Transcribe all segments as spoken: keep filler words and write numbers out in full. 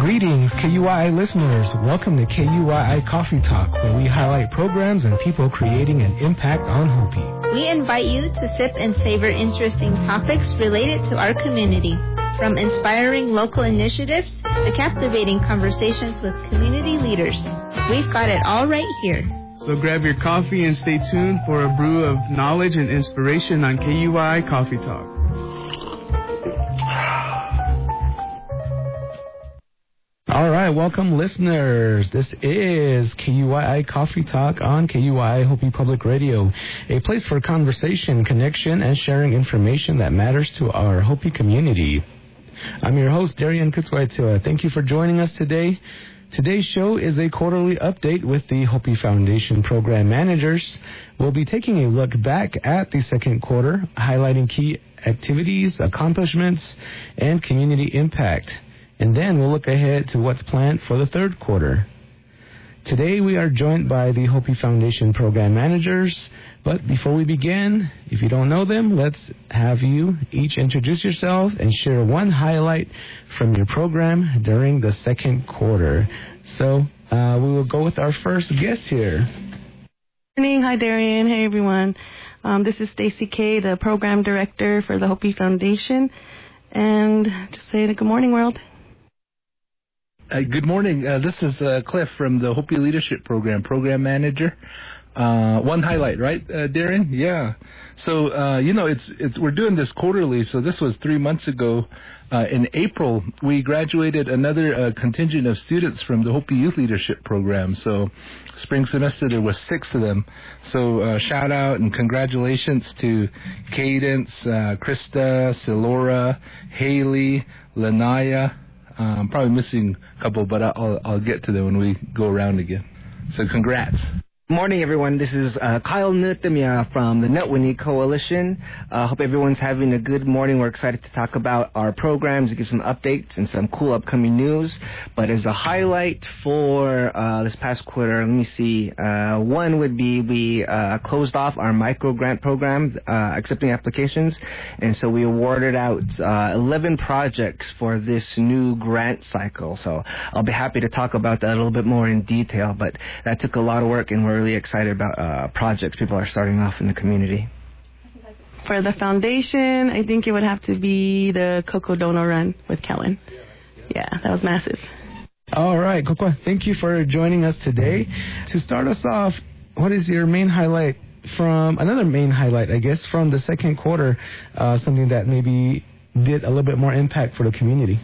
Greetings, K U I I listeners. Welcome to K U I I Coffee Talk, where we highlight programs and people creating an impact on Hopi. We invite you to sip and savor interesting topics related to our community, from inspiring local initiatives to captivating conversations with community leaders. We've got it all right here. So grab your coffee and stay tuned for a brew of knowledge and inspiration on K U I I Coffee Talk. All right, welcome listeners. This is K U I I Coffee Talk on K U I I Hopi Public Radio, a place for conversation, connection, and sharing information that matters to our Hopi community. I'm your host, Darian Kutswaitua. Thank you for joining us today. Today's show is a quarterly update with the Hopi Foundation program managers. We'll be taking a look back at the second quarter, highlighting key activities, accomplishments, and community impact. And then we'll look ahead to what's planned for the third quarter. Today we are joined by the Hopi Foundation program managers. But before we begin, if you don't know them, let's have you each introduce yourself and share one highlight from your program during the second quarter. So uh, we will go with our first guest here. Good morning. Hi, Darian. Hey, everyone. Um, this is Stacy Kay, the program director for the Hopi Foundation. And just say good morning, world. Uh, good morning. Uh, this is uh, Cliff from the Hopi Leadership Program, program manager. Uh, one highlight, right, uh, Darren? Yeah. So, uh, you know, it's it's we're doing this quarterly, so this was three months ago. Uh, in April, we graduated another uh, contingent of students from the Hopi Youth Leadership Program. So, spring semester, there was six of them. So, uh, shout out and congratulations to Cadence, uh, Krista, Silora, Haley, Lanaya. Uh, I'm probably missing a couple, but I'll, I'll get to them when we go around again. So, congrats. Morning, everyone. This is uh, Kyle Nutamia from the Netwini Coalition. I uh, hope everyone's having a good morning. We're excited to talk about our programs, to give some updates and some cool upcoming news. But as a highlight for uh, this past quarter, let me see. Uh, one would be we uh, closed off our micro grant program, uh, accepting applications. And so we awarded out uh, eleven projects for this new grant cycle. So I'll be happy to talk about that a little bit more in detail. But that took a lot of work, and we're really excited about uh, projects people are starting off in the community. For the foundation, I think it would have to be the Coco Dono Run with Kellen. Yeah, that was massive. All right, Coco, thank you for joining us today. To start us off, what is your main highlight from, another main highlight, I guess, from the second quarter, uh, something that maybe did a little bit more impact for the community?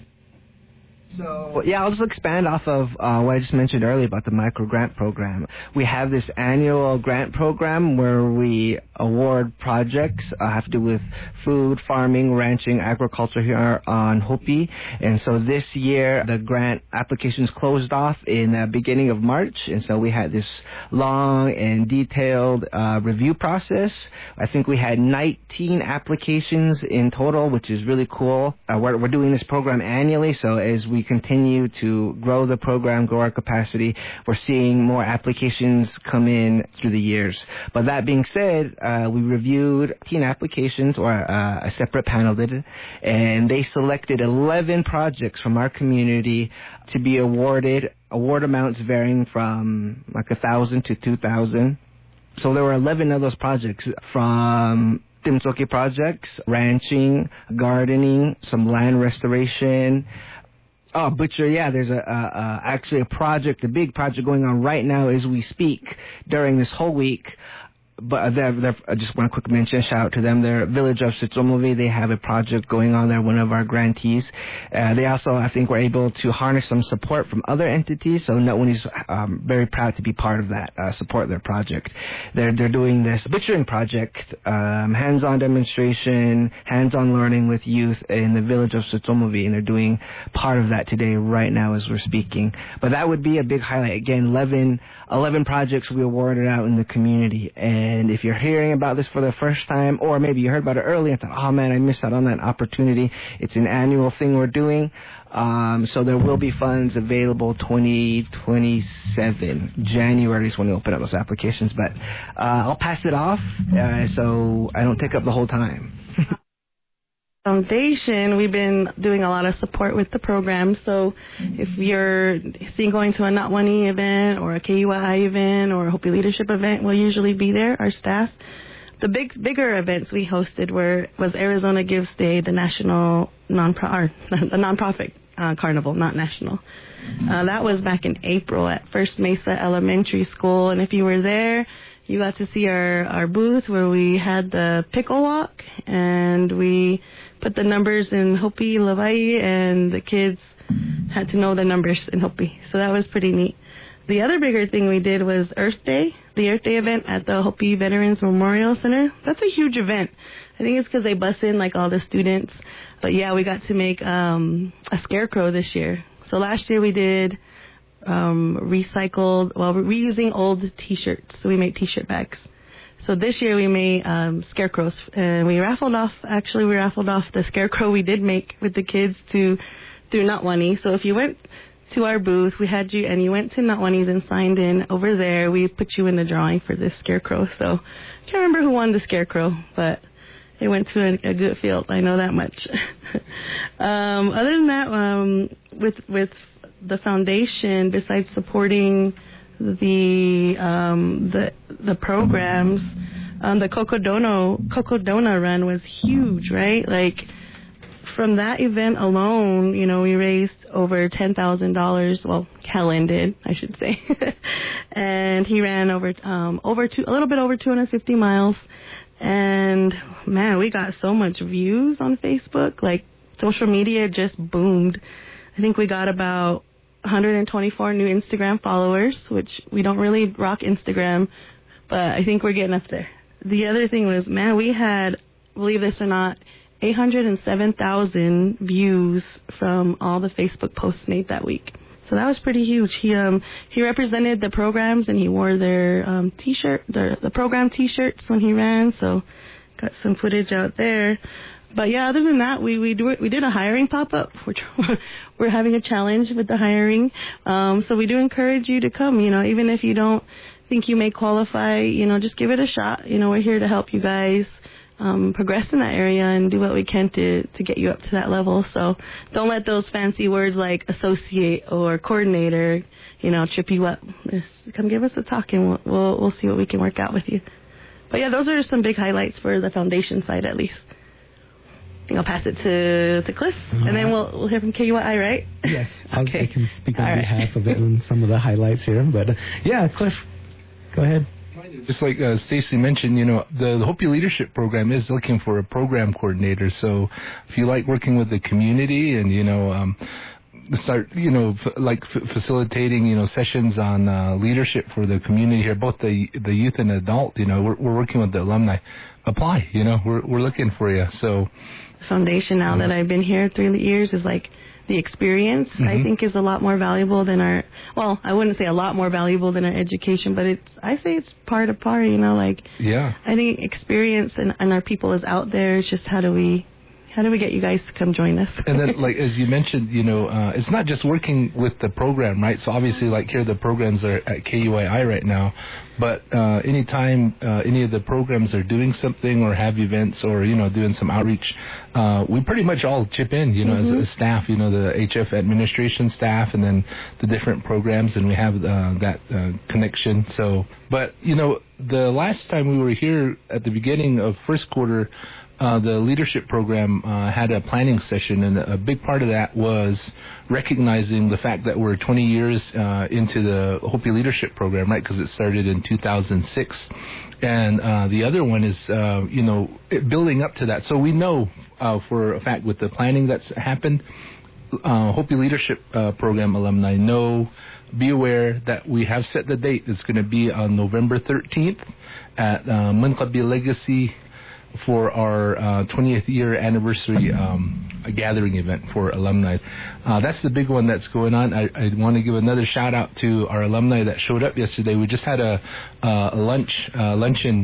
So, yeah, I'll just expand off of uh, what I just mentioned earlier about the micro grant program. We have this annual grant program where we award projects uh, have to do with food, farming, ranching, agriculture here on Hopi. And so this year, the grant applications closed off in the beginning of March. And so we had this long and detailed uh, review process. I think we had nineteen applications in total, which is really cool. Uh, we're, we're doing this program annually, so as we continue to grow the program, grow our capacity, we're seeing more applications come in through the years. But that being said, uh, we reviewed eighteen applications, or uh, a separate panel did it, and they selected eleven projects from our community to be awarded, award amounts varying from like one thousand to two thousand. So there were eleven of those projects, from Timsoki projects, ranching, gardening, some land restoration. Oh, Butcher, yeah, there's a, uh, uh, actually a project, a big project going on right now as we speak during this whole week. But they're, they're, I just want to quick mention, shout out to them. They're Village of Sitsomovi. They have a project going on there, one of our grantees. Uh, they also, I think, were able to harness some support from other entities. So Netwini's um, very proud to be part of that, uh, support their project. They're they're doing this butchering project, um, hands-on demonstration, hands-on learning with youth in the Village of Sitsomovi, and they're doing part of that today, right now, as we're speaking. But that would be a big highlight. Again, eleven, eleven projects we awarded out in the community. And And if you're hearing about this for the first time, or maybe you heard about it earlier and thought, oh man, I missed out on that opportunity, it's an annual thing we're doing. Um, so there will be funds available twenty twenty-seven. January is when we open up those applications. But uh, I'll pass it off uh, so I don't take up the whole time. Foundation, we've been doing a lot of support with the program. So if you're seeing going to a Not One E event or a K U I I event or a Hopi Leadership event, we'll usually be there, our staff. The big, bigger events we hosted were was Arizona Gives Day, the national non-pro, or the nonprofit uh, carnival, not national. Uh, that was back in April at First Mesa Elementary School, and if you were there, you got to see our, our booth where we had the pickle walk, and we put the numbers in Hopi, Levi, and the kids had to know the numbers in Hopi. So that was pretty neat. The other bigger thing we did was Earth Day, the Earth Day event at the Hopi Veterans Memorial Center. That's a huge event. I think it's because they bus in like all the students. But yeah, we got to make um, a scarecrow this year. So last year we did um, recycled, well, reusing old T-shirts. So we made T-shirt bags. So this year we made um, scarecrows, and we raffled off, actually we raffled off the scarecrow we did make with the kids to through Not One E. So if you went to our booth, we had you, and you went to Not One E's and signed in over there, we put you in the drawing for this scarecrow. So I can't remember who won the scarecrow, but it went to a, a good field. I know that much. um, other than that, um, with with the foundation, besides supporting the um, the the programs, um, the Cocodona Cocodona run was huge, right? Like from that event alone, you know, we raised over ten thousand dollars. Well, Kellen did, I should say, and he ran over um, over two, a little bit over two hundred fifty miles. And man, we got so much views on Facebook. Like social media just boomed. I think we got about one hundred twenty-four new Instagram followers, which we don't really rock Instagram, but I think we're getting up there. The other thing was, man, we had, believe this or not, eight hundred seven thousand views from all the Facebook posts made that week. So that was pretty huge. He um he represented the programs, and he wore their um t-shirt, their the program t-shirts when he ran. So got some footage out there. But yeah, other than that, we we do we did a hiring pop-up. We're we're having a challenge with the hiring. Um, so we do encourage you to come. You know, even if you don't think you may qualify, you know, just give it a shot. You know, we're here to help you guys um, progress in that area and do what we can to to get you up to that level. So don't let those fancy words like associate or coordinator, you know, trip you up. Just come give us a talk, and we'll we'll, we'll see what we can work out with you. But yeah, those are some big highlights for the foundation side, at least. I'll pass it to, to Cliff, uh, and then we'll we'll hear from K U I I, right? Yes, okay. I can speak on All right. behalf of it and some of the highlights here. But uh, yeah, Cliff, go ahead. Just like uh, Stacy mentioned, you know, the, the Hopi Leadership Program is looking for a program coordinator. So if you like working with the community and, you know, um, start, you know, f- like f- facilitating, you know, sessions on uh, leadership for the community here, both the the youth and adult, you know, we're, we're working with the alumni. Apply, you know, we're we're looking for you. So foundation now that I've been here three years is like the experience, mm-hmm. I think, is a lot more valuable than our, well, I wouldn't say a lot more valuable than our education, but it's, I say it's par to par, you know, like, yeah. I think experience and, and our people is out there. It's just how do we, how do we get you guys to come join us? And then, like, as you mentioned, you know, uh, it's not just working with the program, right? So obviously, like here, the programs are at K U I I right now. But uh, anytime uh, any of the programs are doing something or have events or, you know, doing some outreach, uh, we pretty much all chip in, you know, mm-hmm. as a staff, you know, the H F administration staff and then the different programs, and we have uh, that uh, connection. So, but, you know, the last time we were here at the beginning of first quarter, Uh, the leadership program uh, had a planning session, and a big part of that was recognizing the fact that we're twenty years uh, into the Hopi Leadership Program, right, because it started in two thousand six. And uh, the other one is, uh, you know, it, building up to that. So we know uh, for a fact with the planning that's happened, uh, Hopi Leadership uh, Program alumni know, be aware that we have set the date. It's going to be on November thirteenth at uh, Munqabi Legacy for our uh, twentieth year anniversary um, gathering event for alumni. Uh, that's the big one that's going on. I, I want to give another shout out to our alumni that showed up yesterday. We just had a, uh, a lunch uh, luncheon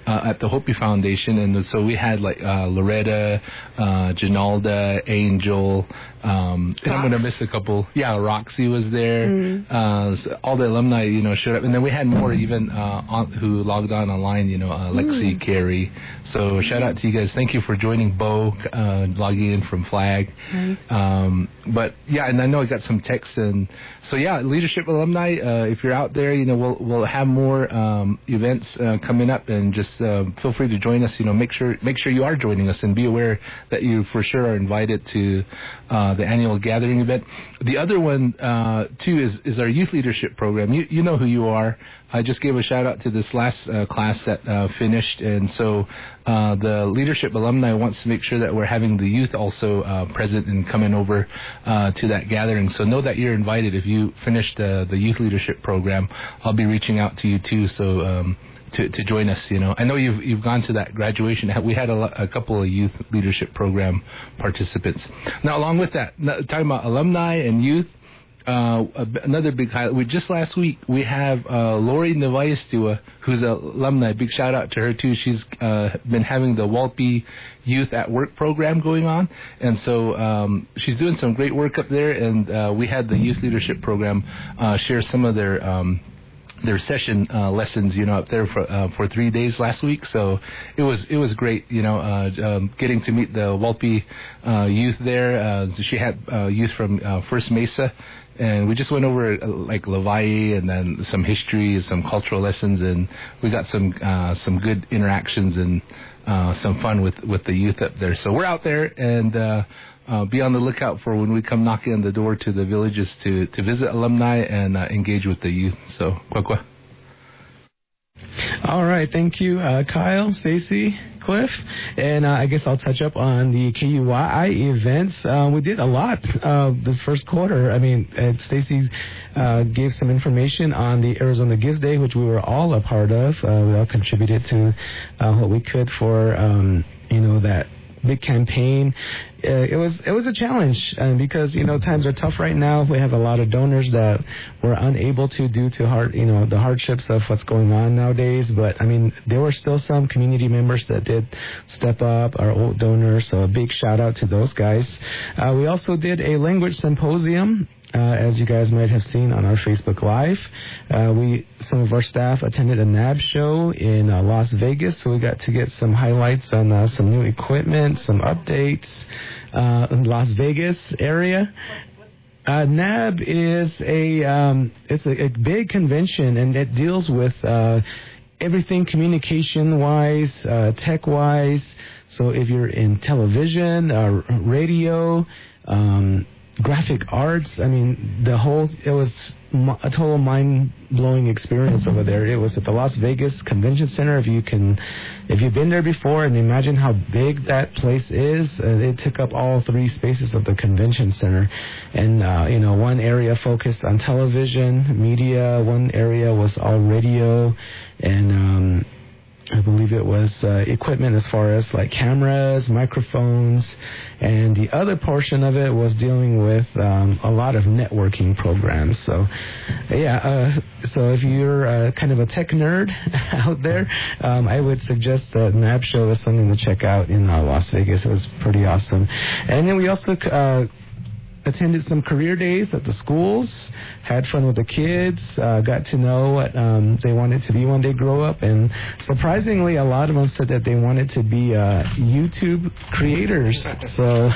uh, at the Hopi Foundation, and so we had like uh, Loretta, uh, Janalda, Angel, um, and I'm going to miss a couple. Yeah, Roxy was there. Mm. Uh, so all the alumni, you know, showed up, and then we had more even uh, on, who logged on online. You know, uh, Lexi, mm. Carrie. So shout out to you guys. Thank you for joining. Bo uh, logging in from Flag. Nice. Um, but yeah, and I know I got some texts, and so yeah, Leadership Alumni. Uh, if you're out there, you know, we'll we'll have more um, events uh, coming up, and just uh, feel free to join us. You know, make sure make sure you are joining us, and be aware that you for sure are invited to uh, the annual gathering event. The other one uh, too is is our youth leadership program. You you know who you are. I just gave a shout out to this last uh, class that uh, finished, and so uh, the Leadership Alumni wants to make sure that we're having the youth also uh, present and coming over uh, to that gathering. So know that you're invited. If you finished uh, the youth leadership program, I'll be reaching out to you too. So um, to to join us. You know, I know you've you've gone to that graduation. We had a, a couple of youth leadership program participants. Now, along with that, talking about alumni and youth. Uh, another big highlight. We just last week we have uh, Lori Navayastua, who's an alumni. Big shout out to her too. She's uh, been having the Walpi Youth at Work program going on, and so um, she's doing some great work up there. And uh, we had the youth leadership program uh, share some of their. Um, their session uh, lessons, you know, up there for uh, for three days last week. So it was it was great, you know, uh, um, getting to meet the Walpi uh, youth there. Uh, she had uh, youth from uh, First Mesa, and we just went over uh, like Levi and then some history, some cultural lessons, and we got some uh, some good interactions and uh, some fun with with the youth up there. So we're out there, and uh, Uh, be on the lookout for when we come knocking on the door to the villages to, to visit alumni and uh, engage with the youth. So, kwa kwa. All right, thank you, uh, Kyle, Stacy, Cliff, and uh, I guess I'll touch up on the K U Y I events. Uh, we did a lot uh, this first quarter. I mean, uh, Stacy uh, gave some information on the Arizona Gives Day, which we were all a part of. Uh, we all contributed to uh, what we could for, um, you know, that big campaign. Uh, it was it was a challenge uh, because you know times are tough right now. We have a lot of donors that were unable to due to hard you know the hardships of what's going on nowadays. But I mean there were still some community members that did step up, our old donors. So a big shout out to those guys. Uh, we also did a language symposium. Uh, as you guys might have seen on our Facebook Live, uh, we some of our staff attended a N A B show in uh, Las Vegas, so we got to get some highlights on uh, some new equipment, some updates uh, in Las Vegas area. Uh, N A B is a um, it's a, a big convention, and it deals with uh, everything communication-wise, uh, tech-wise. So if you're in television, uh, radio. Um, graphic arts, I mean, the whole, it was a total mind-blowing experience over there. It was at the Las Vegas Convention Center. If you can, if you've been there before and imagine how big that place is, uh, it took up all three spaces of the convention center. And, uh, you know, one area focused on television, media, one area was all radio, and, um, I believe it was uh, equipment as far as like cameras, microphones, and the other portion of it was dealing with um, a lot of networking programs. So, yeah, uh, so if you're uh, kind of a tech nerd out there, um, I would suggest the N A B show is something to check out in uh, Las Vegas. It was pretty awesome. And then we also uh, attended some career days at the schools, had fun with the kids, uh, got to know what um, they wanted to be when they grow up, and surprisingly, a lot of them said that they wanted to be uh, YouTube creators. So,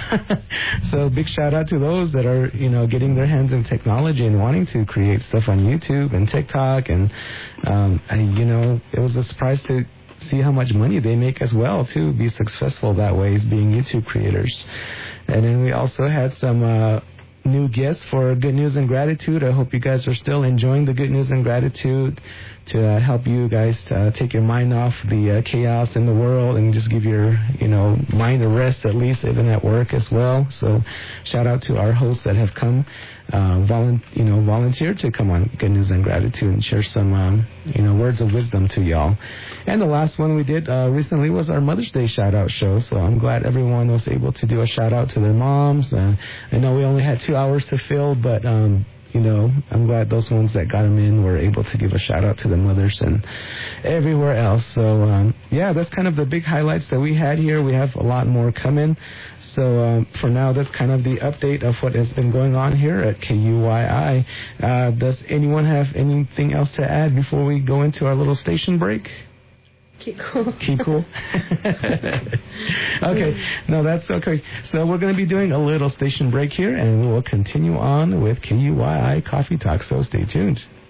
so big shout out to those that are, you know, getting their hands in technology and wanting to create stuff on YouTube and TikTok, and um, I, you know, it was a surprise to see how much money they make as well, to be successful that way as being YouTube creators. And then we also had some uh, new guests for Good News and Gratitude. I hope you guys are still enjoying the Good News and Gratitude to uh, help you guys uh, take your mind off the uh, chaos in the world and just give your, you know, mind a rest, at least even at work as well. So shout out to our hosts that have come, uh, volu- you know, volunteered to come on Good News and Gratitude and share some, um, you know, words of wisdom to y'all. And the last one we did uh, recently was our Mother's Day shout out show. So I'm glad everyone was able to do a shout out to their moms. Uh, I know we only had two hours to fill, but um, you know, I'm glad those ones that got them in were able to give a shout out to the mothers and everywhere else. So, um, yeah, that's kind of the big highlights that we had here. We have a lot more coming. So um, for now, that's kind of the update of what has been going on here at K U Y I. Uh, does anyone have anything else to add before we go into our little station break? Keep cool. Keep cool. Okay, no, that's okay. So we're going to be doing a little station break here, and we will continue on with K U Y I Coffee Talk. So stay tuned.